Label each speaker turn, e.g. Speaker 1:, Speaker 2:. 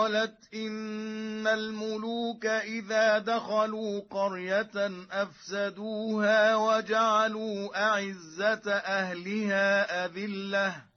Speaker 1: قالت إن الملوك إذا دخلوا قرية أفسدوها وجعلوا أعزة أهلها أذلة